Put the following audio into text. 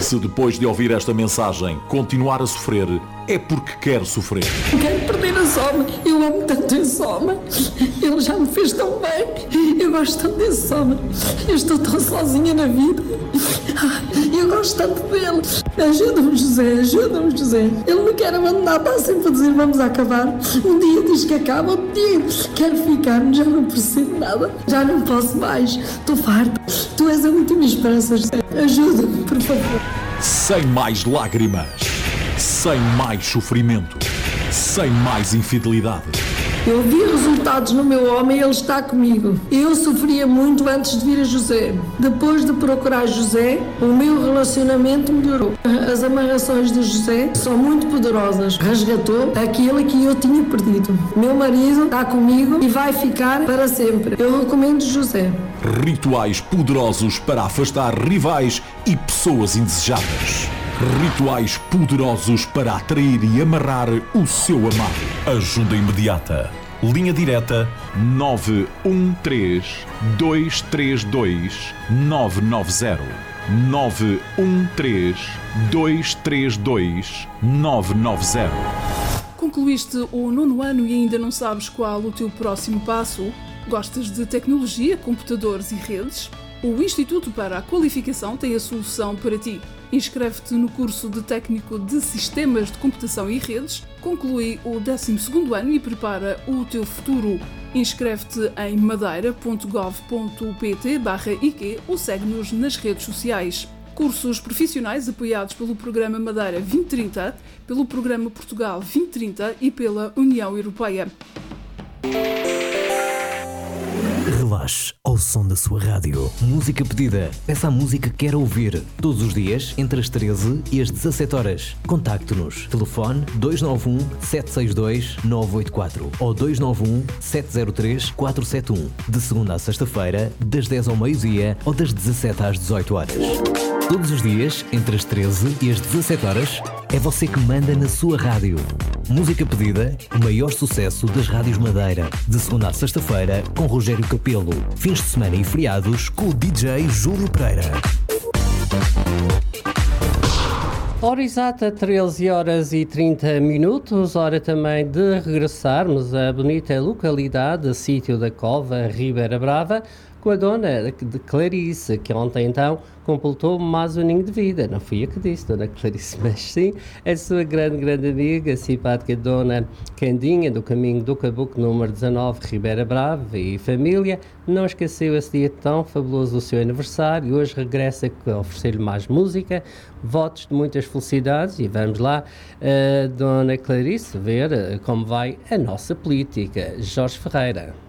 Se depois de ouvir esta mensagem continuar a sofrer, é porque quer sofrer. Quero perder a Soma. Eu amo tanto esse homem. Ele já me fez tão bem. Eu gosto tanto desse Soma. Eu estou tão sozinha na vida. Eu gosto tanto dele. Ajuda-me, José. Ajuda-me, José. Ele me quer abandonar. Está sempre a dizer vamos acabar. Um dia diz que acaba. Outro dia quero ficar. Já não percebo nada. Já não posso mais. Estou farta. Tu és a última esperança, José. Ajuda-me, por favor. Sem mais lágrimas, sem mais sofrimento, sem mais infidelidade. Eu vi resultados no meu homem e ele está comigo. Eu sofria muito antes de vir a José. Depois de procurar José, o meu relacionamento melhorou. As amarrações de José são muito poderosas. Resgatou aquilo que eu tinha perdido. Meu marido está comigo e vai ficar para sempre. Eu recomendo José. Rituais poderosos para afastar rivais e pessoas indesejáveis. Rituais poderosos para atrair e amarrar o seu amado. Ajuda imediata. Linha direta 913 232 990. 913 232 990. Concluíste o 9º ano e ainda não sabes qual o teu próximo passo? Gostas de tecnologia, computadores e redes? O Instituto para a Qualificação tem a solução para ti. Inscreve-te no curso de Técnico de Sistemas de Computação e Redes, conclui o 12º ano e prepara o teu futuro. Inscreve-te em madeira.gov.pt/IQ ou segue-nos nas redes sociais. Cursos profissionais apoiados pelo Programa Madeira 2030, pelo Programa Portugal 2030 e pela União Europeia. Relaxe ao som da sua rádio. Música pedida. Peça a música que quer ouvir. Todos os dias, entre as 13 e as 17 horas. Contacte-nos. Telefone 291 762 984 ou 291 703 471. De segunda a sexta-feira, das 10 ao meio-dia ou das 17 às 18 horas. Todos os dias, entre as 13 e as 17 horas, é você que manda na sua rádio. Música pedida, o maior sucesso das rádios Madeira. De segunda a sexta-feira, com Rogério Capelo. Fins de semana e feriados, com o DJ Júlio Pereira. Hora exata, 13 horas e 30 minutos, hora também de regressarmos à bonita localidade, sítio da Cova, Ribeira Brava, com a dona de Clarice, que ontem então completou mais um aninho de vida. Não fui eu que disse, dona Clarice, mas sim a sua grande amiga, a simpática dona Candinha, do caminho do Cabuco número 19, Ribeira Brava e família. Não esqueceu esse dia tão fabuloso do seu aniversário e hoje regressa a oferecer-lhe mais música, votos de muitas felicidades e vamos lá, dona Clarice, ver como vai a nossa política. Jorge Ferreira.